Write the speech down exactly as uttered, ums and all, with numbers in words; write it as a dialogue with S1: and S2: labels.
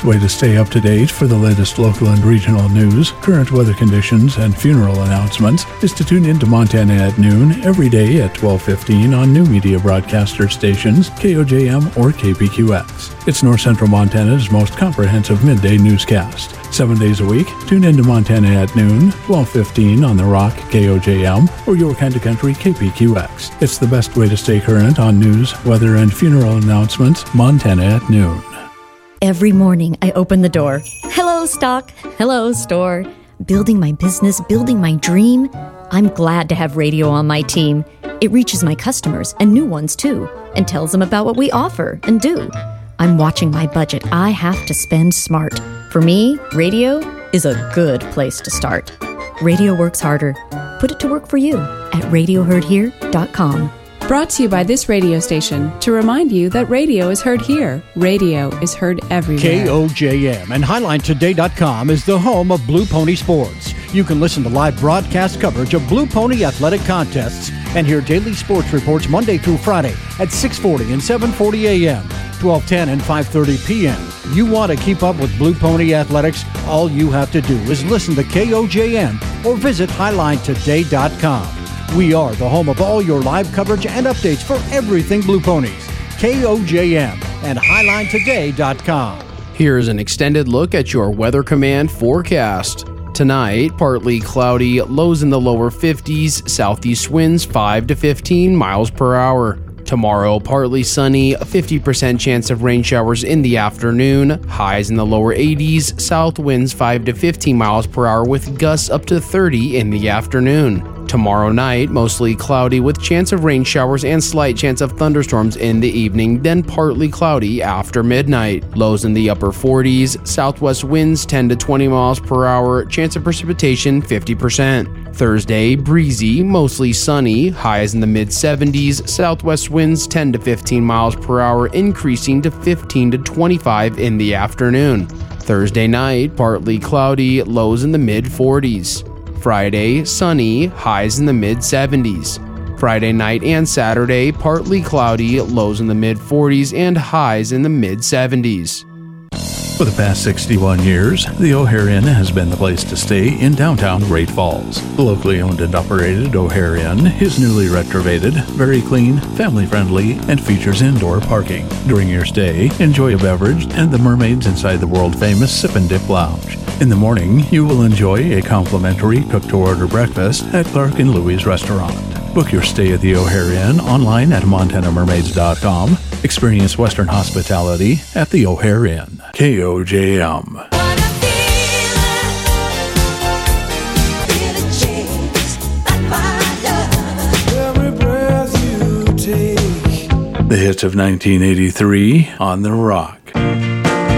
S1: best way to stay up to date for the latest local and regional news, current weather conditions, and funeral announcements is to tune in to Montana at Noon every day at twelve fifteen on new media broadcaster stations K O J M or K P Q X. It's North Central Montana's most comprehensive midday newscast. Seven days a week, tune in to Montana at Noon, twelve fifteen on The Rock, K O J M, or Your Kind of Country, K P Q X. It's the best way to stay current on news, weather, and funeral announcements. Montana at Noon.
S2: Every morning I open the door. Hello, stock. Hello, store. Building my business, building my dream. I'm glad to have radio on my team. It reaches my customers and new ones too, and tells them about what we offer and do. I'm watching my budget. I have to spend smart. For me, radio is a good place to start. Radio works harder. Put it to work for you at radio heard here dot com.
S3: Brought to you by this radio station to remind you that radio is heard here. Radio is heard everywhere.
S4: K O J M and Highline Today dot com is the home of Blue Pony Sports. You can listen to live broadcast coverage of Blue Pony athletic contests and hear daily sports reports Monday through Friday at six forty and seven forty a.m., twelve ten and five thirty p.m. You want to keep up with Blue Pony athletics? All you have to do is listen to K O J M or visit Highline Today dot com. We are the home of all your live coverage and updates for everything Blue Ponies. K O J M and Highline Today dot com.
S5: Here's an extended look at your Weather Command forecast. Tonight, partly cloudy, lows in the lower fifties, southeast winds five to fifteen miles per hour. Tomorrow, partly sunny, a fifty percent chance of rain showers in the afternoon, highs in the lower eighties, south winds five to fifteen miles per hour with gusts up to thirty in the afternoon. Tomorrow night, mostly cloudy with chance of rain showers and slight chance of thunderstorms in the evening, then partly cloudy after midnight. Lows in the upper forties, southwest winds ten to twenty miles per hour, chance of precipitation fifty percent. Thursday, breezy, mostly sunny, highs in the mid seventies, southwest winds ten to fifteen miles per hour, increasing to fifteen to twenty-five in the afternoon. Thursday night, partly cloudy, lows in the mid forties. Friday, sunny, highs in the mid seventies. Friday night and Saturday, partly cloudy, lows in the mid forties and highs in the mid seventies.
S1: For the past sixty-one years, the O'Hare Inn has been the place to stay in downtown Great Falls. The locally owned and operated O'Hare Inn is newly retrofitted, very clean, family-friendly, and features indoor parking. During your stay, enjoy a beverage and the mermaids inside the world-famous Sip and Dip Lounge. In the morning, you will enjoy a complimentary cook-to-order breakfast at Clark and Louie's restaurant. Book your stay at the O'Hare Inn online at montana mermaids dot com. Experience Western hospitality at the O'Hare Inn. K O J M. The hits of nineteen eighty-three on The Rock.